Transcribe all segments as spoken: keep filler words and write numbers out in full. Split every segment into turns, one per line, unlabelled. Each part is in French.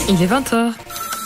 Il est vingt heures.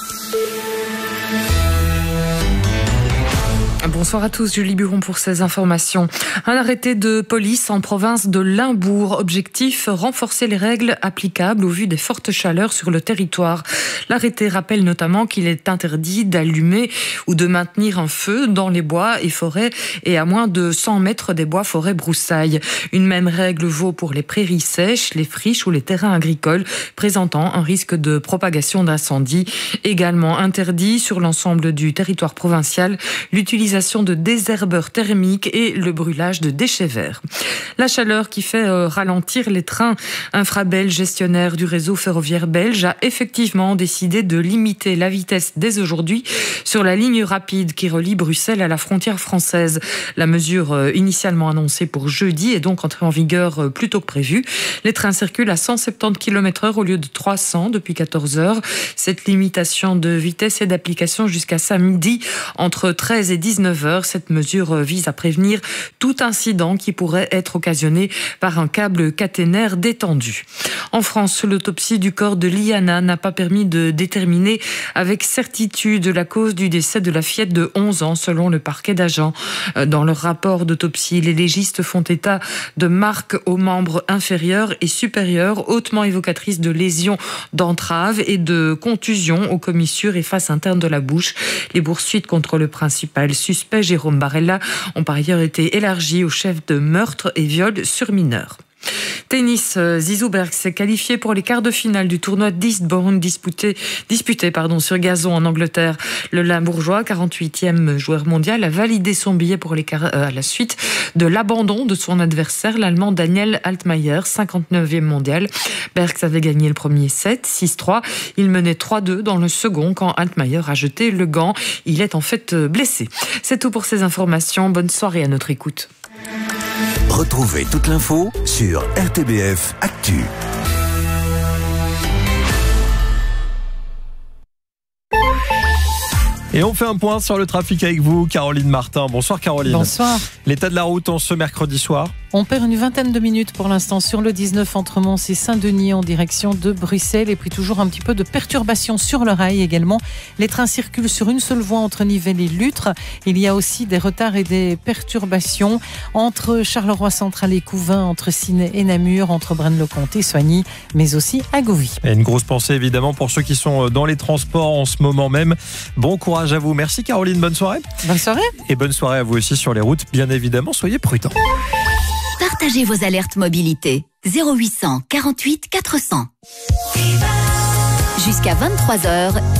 Bonsoir à tous, Julie Buron pour ces informations. Un arrêté de police en province de Limbourg. Objectif, renforcer les règles applicables au vu des fortes chaleurs sur le territoire. L'arrêté rappelle notamment qu'il est interdit d'allumer ou de maintenir un feu dans les bois et forêts et à moins de cent mètres des bois, forêts, broussailles. Une même règle vaut pour les prairies sèches, les friches ou les terrains agricoles présentant un risque de propagation d'incendie. Également interdit sur l'ensemble du territoire provincial l'utilisation de désherbeurs thermiques et le brûlage de déchets verts. La chaleur qui fait euh, ralentir les trains. Infrabel, gestionnaire du réseau ferroviaire belge, a effectivement décidé de limiter la vitesse dès aujourd'hui sur la ligne rapide qui relie Bruxelles à la frontière française. La mesure euh, initialement annoncée pour jeudi est donc entrée en vigueur euh, plus tôt que prévu. Les trains circulent à cent soixante-dix kilomètres heure au lieu de trois cents depuis quatorze heures. Cette limitation de vitesse est d'application jusqu'à samedi entre treize et dix-neuf heures. Cette mesure vise à prévenir tout incident qui pourrait être occasionné par un câble caténaire détendu. En France, l'autopsie du corps de Liana n'a pas permis de déterminer avec certitude la cause du décès de la fillette de onze ans, selon le parquet d'Agen. Dans leur rapport d'autopsie, les légistes font état de marques aux membres inférieurs et supérieurs, hautement évocatrices de lésions d'entrave et de contusions aux commissures et faces internes de la bouche. Les poursuites contre le principal suspect, Jérôme Barella, ont par ailleurs été élargies au chef de meurtre et viol sur mineurs. Tennis, Zizou Berg s'est qualifié pour les quarts de finale du tournoi d'Eastbourne disputé, disputé pardon, sur gazon en Angleterre. Le Limbourgeois, quarante-huitième joueur mondial, a validé son billet pour les quarts, euh, à la suite de l'abandon de son adversaire, l'Allemand Daniel Altmaier, cinquante-neuvième mondial. Bergs avait gagné le premier set, six trois. Il menait trois deux dans le second quand Altmaier a jeté le gant. Il est en fait blessé. C'est tout pour ces informations. Bonne soirée à notre écoute.
Retrouvez toute l'info sur R T B F Actu.
Et on fait un point sur le trafic avec vous, Caroline Martin. Bonsoir Caroline.
Bonsoir.
L'état de la route en ce mercredi soir?
On perd une vingtaine de minutes pour l'instant sur le dix-neuf entre Mons et Saint-Denis en direction de Bruxelles. Et puis toujours un petit peu de perturbations sur le rail également. Les trains circulent sur une seule voie entre Nivelles et Lutre. Il y a aussi des retards et des perturbations entre Charleroi Central et Couvain, entre Ciney et Namur, entre Braine-le-Comte et Soigny, mais aussi à Gouvy.
Et une grosse pensée évidemment pour ceux qui sont dans les transports en ce moment même. Bon courage à vous. Merci Caroline, bonne soirée.
Bonne soirée.
Et bonne soirée à vous aussi sur les routes. Bien évidemment, soyez prudents.
Partagez vos alertes mobilité. zéro huit cent quarante-huit quatre cents. Jusqu'à vingt-trois heures.